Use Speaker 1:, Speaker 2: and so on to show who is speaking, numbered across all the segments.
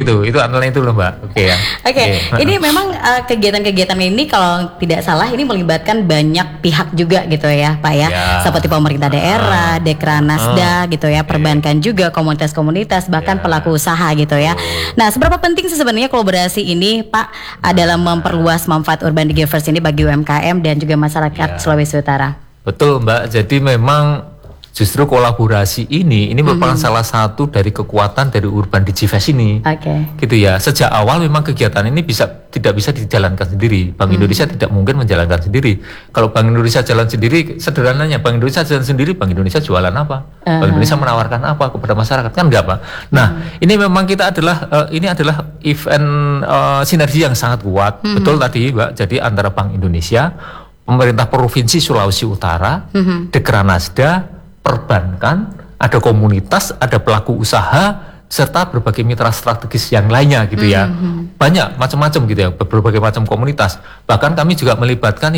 Speaker 1: gitu. Itu antara itu loh Mbak. Oke ya.
Speaker 2: Oke. Ini memang kegiatan-kegiatan ini kalau tidak salah ini melibatkan banyak pihak juga gitu ya Pak ya. Seperti pemerintah daerah, Dekranasda gitu ya, perbankan juga, komunitas-komunitas, bahkan pelaku usaha gitu ya. Nah, seberapa penting sih sebenarnya kolaborasi ini Pak dalam memperluas manfaat Urban Givers ini bagi UMKM dan juga masyarakat Sulawesi Utara?
Speaker 1: Betul Mbak. Jadi memang justru kolaborasi ini merupakan salah satu dari kekuatan dari Urban Digivest ini. Gitu ya. Sejak awal memang kegiatan ini tidak bisa dijalankan sendiri. Bank Indonesia tidak mungkin menjalankan sendiri. Kalau Bank Indonesia jalan sendiri, sederhananya Bank Indonesia jalan sendiri, Bank Indonesia jualan apa? Bank Indonesia menawarkan apa kepada masyarakat? Kan enggak Pak. Nah, ini memang kita adalah ini adalah event sinergi yang sangat kuat. Betul tadi Mbak. Jadi antara Bank Indonesia, pemerintah Provinsi Sulawesi Utara, Dekranasda, perbankan, ada komunitas, ada pelaku usaha, serta berbagai mitra strategis yang lainnya gitu ya. Banyak macam-macam gitu ya, berbagai macam komunitas. Bahkan kami juga melibatkan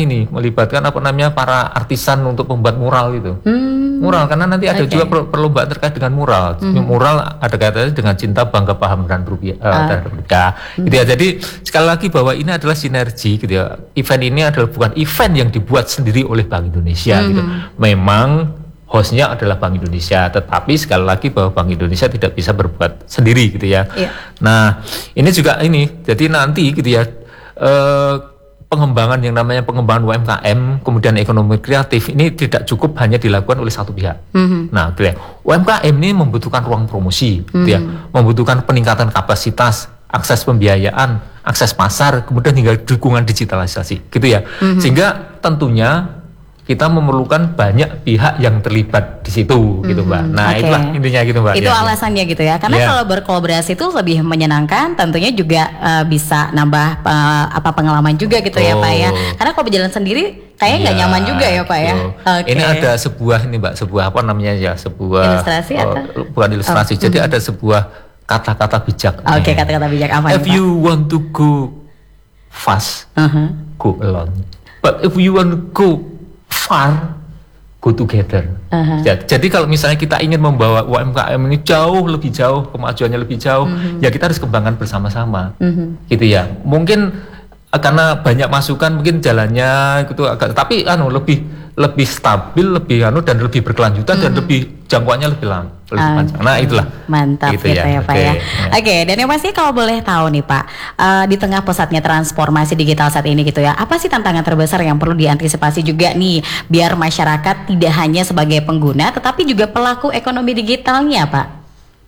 Speaker 1: para artisan untuk membuat mural gitu. Mural, karena nanti ada juga perlombaan terkait dengan mural. Mural ada kaitannya dengan cinta, bangga, paham dan rupiah. Gitu ya. Jadi sekali lagi bahwa ini adalah sinergi gitu ya. Event ini adalah bukan event yang dibuat sendiri oleh Bank Indonesia gitu. Memang hostnya adalah Bank Indonesia, tetapi sekali lagi bahwa Bank Indonesia tidak bisa berbuat sendiri gitu ya. Nah, ini juga jadi nanti gitu ya, pengembangan yang namanya pengembangan UMKM, kemudian ekonomi kreatif ini tidak cukup hanya dilakukan oleh satu pihak. Nah, gitu ya. UMKM ini membutuhkan ruang promosi, gitu ya, membutuhkan peningkatan kapasitas, akses pembiayaan, akses pasar, kemudian hingga dukungan digitalisasi, gitu ya. Sehingga tentunya kita memerlukan banyak pihak yang terlibat di situ gitu Mbak. Nah itulah intinya gitu Mbak.
Speaker 2: Itu alasannya gitu ya. Karena kalau berkolaborasi itu lebih menyenangkan, tentunya juga bisa nambah pengalaman juga gitu ya Pak ya. Karena kalau berjalan sendiri kayaknya nggak nyaman juga ya Pak ya.
Speaker 1: Ini ada sebuah sebuah apa namanya ya, sebuah
Speaker 2: ilustrasi atau
Speaker 1: bukan ilustrasi. Jadi ada sebuah kata-kata bijak.
Speaker 2: Kata-kata bijak apa?
Speaker 1: If you want to go fast, go alone. But if you want to go far, go together. Jadi kalau misalnya kita ingin membawa UMKM ini lebih jauh, kemajuannya lebih jauh, ya kita harus kembangkan bersama-sama. Gitu ya. Mungkin karena banyak masukan mungkin jalannya gitu agak, tapi lebih stabil, dan lebih berkelanjutan dan lebih jangkauannya lebih panjang. Nah itulah.
Speaker 2: Mantap gitu ya Pak ya. Oke, dan yang pasti kalau boleh tahu nih Pak, di tengah pesatnya transformasi digital saat ini gitu ya, apa sih tantangan terbesar yang perlu diantisipasi juga nih biar masyarakat tidak hanya sebagai pengguna tetapi juga pelaku ekonomi digitalnya Pak?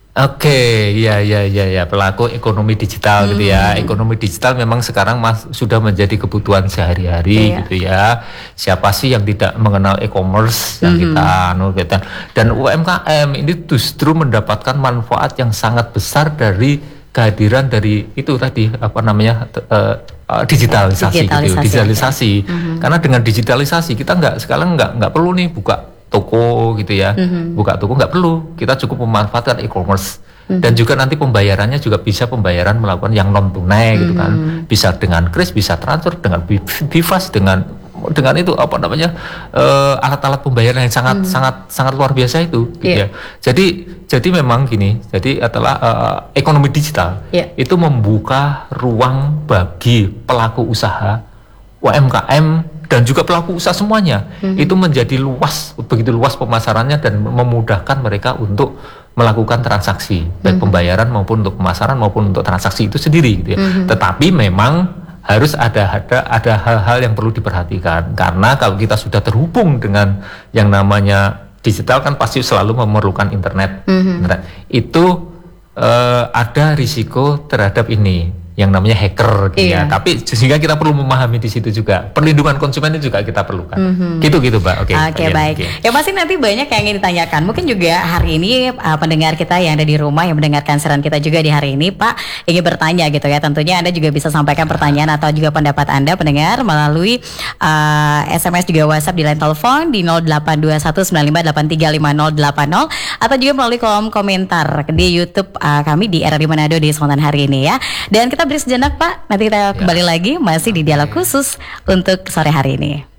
Speaker 1: Pelaku ekonomi digital gitu ya. Ekonomi digital memang sekarang sudah menjadi kebutuhan sehari-hari gitu ya. Siapa sih yang tidak mengenal e-commerce yang kita dan UMKM ini justru mendapatkan manfaat yang sangat besar dari kehadiran dari itu tadi digitalisasi. Karena dengan digitalisasi kita sekarang nggak perlu nih buka toko gitu ya, buka toko nggak perlu, kita cukup memanfaatkan e-commerce dan juga nanti pembayarannya juga bisa pembayaran melakukan yang non tunai gitu kan, bisa dengan Kris, bisa transfer dengan Bifas, dengan itu alat-alat pembayaran yang sangat luar biasa itu, gitu ya. Jadi memang gini, adalah ekonomi digital itu membuka ruang bagi pelaku usaha, UMKM dan juga pelaku usaha semuanya itu menjadi begitu luas pemasarannya dan memudahkan mereka untuk melakukan transaksi baik pembayaran maupun untuk pemasaran maupun untuk transaksi itu sendiri gitu ya. Tetapi memang harus ada hal-hal yang perlu diperhatikan, karena kalau kita sudah terhubung dengan yang namanya digital kan pasti selalu memerlukan internet. Itu ada risiko terhadap ini yang namanya hacker gitu ya. Tapi sehingga kita perlu memahami di situ juga. Perlindungan konsumen itu juga kita perlukan. Gitu Mbak. Oke,
Speaker 2: baik. Ya pasti nanti banyak yang ingin ditanyakan. Mungkin juga hari ini pendengar kita yang ada di rumah yang mendengarkan siaran kita juga di hari ini Pak ingin bertanya gitu ya. Tentunya Anda juga bisa sampaikan pertanyaan atau juga pendapat Anda pendengar melalui SMS juga WhatsApp di line telepon di 082195835080 atau juga melalui kolom komentar di YouTube kami di RRI Manado di Spontan hari ini ya. Dan kita beri sejenak Pak, nanti kita kembali lagi masih di dialog khusus untuk sore hari ini.